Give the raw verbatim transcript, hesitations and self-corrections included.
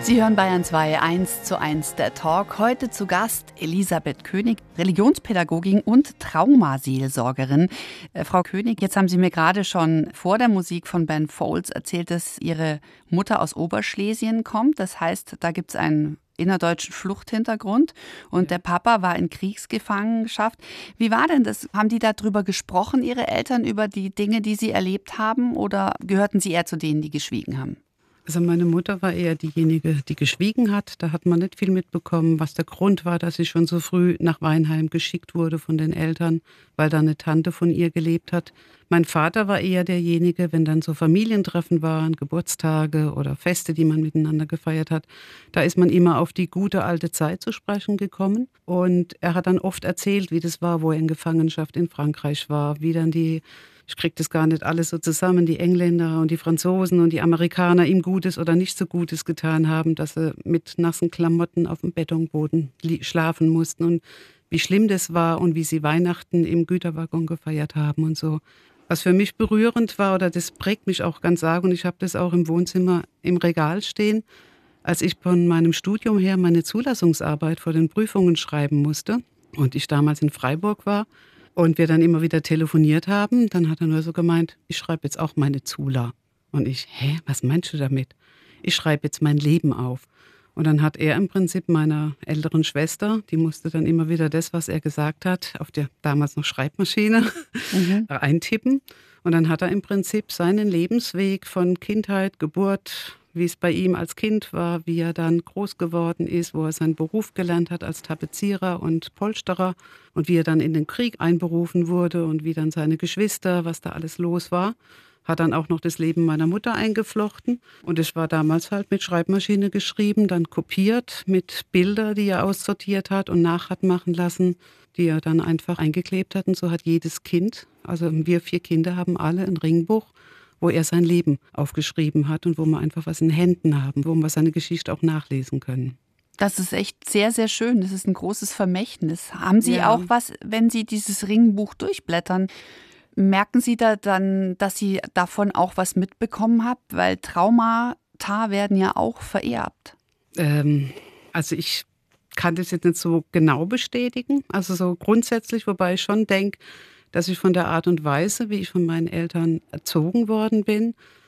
Sie hören Bayern zwei, eins zu eins der Talk. Heute zu Gast Elisabeth König, Religionspädagogin und Traumaseelsorgerin. Äh, Frau König, jetzt haben Sie mir gerade schon vor der Musik von Ben Folds erzählt, dass Ihre Mutter aus Oberschlesien kommt. Das heißt, da gibt es einen innerdeutschen Fluchthintergrund und der Papa war in Kriegsgefangenschaft. Wie war denn das? Haben die darüber gesprochen, Ihre Eltern, über die Dinge, die Sie erlebt haben, oder gehörten Sie eher zu denen, die geschwiegen haben? Also meine Mutter war eher diejenige, die geschwiegen hat. Da hat man nicht viel mitbekommen, was der Grund war, dass sie schon so früh nach Weinheim geschickt wurde von den Eltern, weil da eine Tante von ihr gelebt hat. Mein Vater war eher derjenige, wenn dann so Familientreffen waren, Geburtstage oder Feste, die man miteinander gefeiert hat, da ist man immer auf die gute alte Zeit zu sprechen gekommen. Und er hat dann oft erzählt, wie das war, wo er in Gefangenschaft in Frankreich war, wie dann die Ich kriege das gar nicht alles so zusammen, die Engländer und die Franzosen und die Amerikaner ihm Gutes oder nicht so Gutes getan haben, dass sie mit nassen Klamotten auf dem Betonboden schlafen mussten und wie schlimm das war und wie sie Weihnachten im Güterwaggon gefeiert haben und so. Was für mich berührend war, oder das prägt mich auch ganz arg, und ich habe das auch im Wohnzimmer im Regal stehen, als ich von meinem Studium her meine Zulassungsarbeit vor den Prüfungen schreiben musste und ich damals in Freiburg war, und wir dann immer wieder telefoniert haben, dann hat er nur so gemeint, ich schreibe jetzt auch meine Zula. Und ich, hä, was meinst du damit? Ich schreibe jetzt mein Leben auf. Und dann hat er im Prinzip meiner älteren Schwester, die musste dann immer wieder das, was er gesagt hat, auf der damals noch Schreibmaschine mhm. eintippen. Und dann hat er im Prinzip seinen Lebensweg von Kindheit, Geburt, wie es bei ihm als Kind war, wie er dann groß geworden ist, wo er seinen Beruf gelernt hat als Tapezierer und Polsterer und wie er dann in den Krieg einberufen wurde und wie dann seine Geschwister, was da alles los war, hat dann auch noch das Leben meiner Mutter eingeflochten. Und es war damals halt mit Schreibmaschine geschrieben, dann kopiert mit Bilder, die er aussortiert hat und nach hat machen lassen, die er dann einfach eingeklebt hat. Und so hat jedes Kind, also wir vier Kinder haben alle ein Ringbuch, wo er sein Leben aufgeschrieben hat und wo wir einfach was in Händen haben, wo wir seine Geschichte auch nachlesen können. Das ist echt sehr, sehr schön. Das ist ein großes Vermächtnis. Haben Sie Ja. auch was, wenn Sie dieses Ringbuch durchblättern, merken Sie da dann, dass Sie davon auch was mitbekommen haben? Weil Traumata werden ja auch vererbt. Ähm, also ich kann das jetzt nicht so genau bestätigen, also so grundsätzlich, wobei ich schon denke, dass ich von der Art und Weise, wie ich von meinen Eltern erzogen worden bin